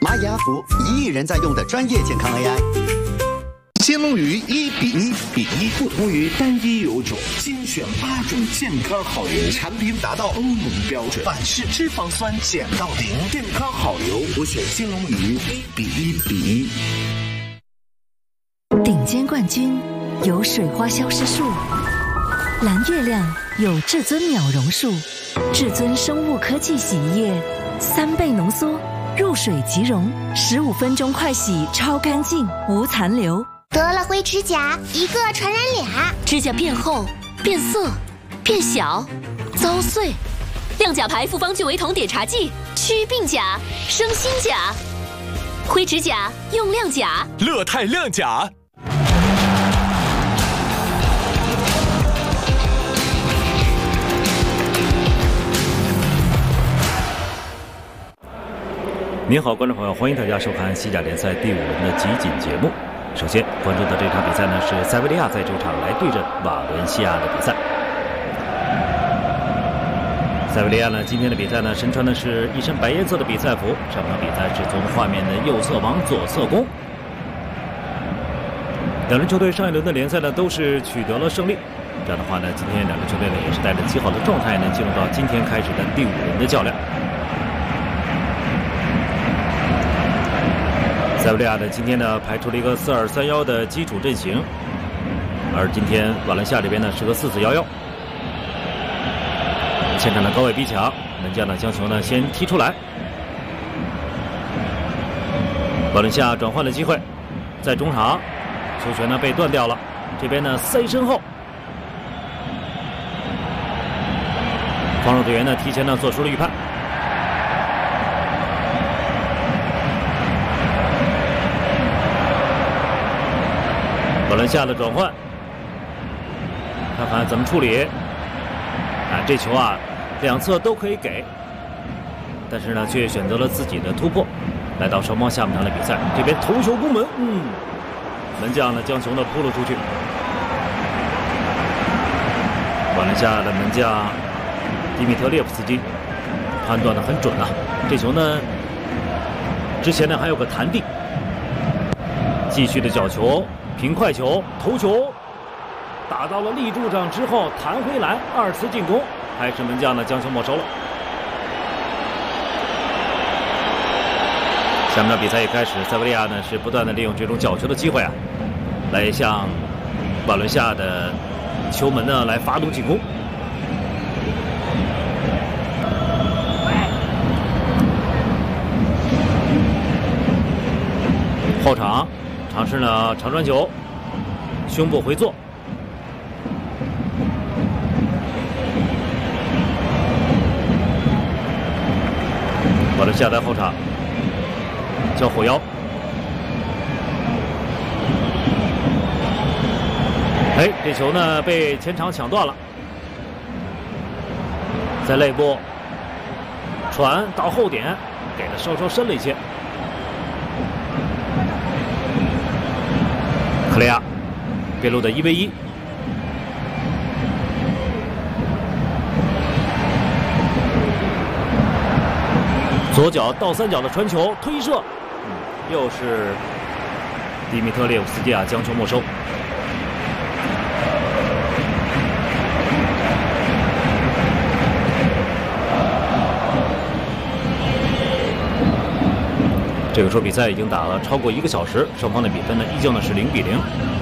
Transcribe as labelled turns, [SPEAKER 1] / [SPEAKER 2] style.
[SPEAKER 1] 玛雅福1亿人在用的专业健康 AI。
[SPEAKER 2] 金龙鱼1:1:1，不同于单一油种，精选8种健康好油，产品达到欧盟标准，反式脂肪酸减到0，健康好油，我选金龙鱼1:1:1。
[SPEAKER 3] 顶尖冠军有水花消失术，蓝月亮有至尊秒溶术，至尊生物科技洗衣液3倍浓缩，入水即溶，15分钟快洗超干净，无残留。
[SPEAKER 4] 得了灰指甲，一个传染俩，
[SPEAKER 5] 指甲变厚、变色、变小、遭碎。亮甲牌复方聚维酮碘茶剂，祛病甲、生新甲。灰指甲用亮甲，
[SPEAKER 6] 乐泰亮甲。
[SPEAKER 7] 您好，观众朋友，欢迎大家收看西甲联赛第5轮的集锦节目。首先关注的这场比赛呢，是塞维利亚在主场来对阵瓦伦西亚的比赛。塞维利亚呢，今天的比赛呢，身穿的是一身白颜色的比赛服。上场比赛是从画面的右侧往左侧攻。两支球队上一轮的联赛呢，都是取得了胜利。这样的话呢，今天两支球队呢，也是带着极好的状态呢，进入到今天开始的第5轮的较量。塞维利亚呢，今天呢排出了一个4-2-3-1的基础阵型，而今天瓦伦西亚这边呢是个4-4-1-1。现场的高位逼抢，门将呢将球呢先踢出来。瓦伦西亚转换的机会，在中场，球权呢被断掉了，这边呢塞身后，防守队员呢提前呢做出了预判。瓦伦西亚的转换，看看怎么处理。这球啊，两侧都可以给，但是呢，却选择了自己的突破。来到双方下半场的比赛，这边头球攻门，门将呢将球呢扑了出去。瓦伦西亚的门将迪米特列夫斯基判断的很准啊，这球呢，之前呢还有个弹地，继续的角球。平快球，头球打到了立柱上之后弹回来，2次进攻，还是门将呢将球没收了。下面的比赛一开始，塞维利亚呢是不断的利用这种角球的机会啊，来向瓦伦西亚的球门呢来发动进攻。后场尝试呢长传球，胸部回做，瓦伦西亚在后场交后腰，这球呢被前场抢断了，在内部传到后点，给的稍稍深了一些。克雷亚边路的1v1，左脚倒三角的传球推射，又是迪米特列夫斯基将球没收。这个时候比赛已经打了超过1个小时，双方的比分呢依旧呢是0-0。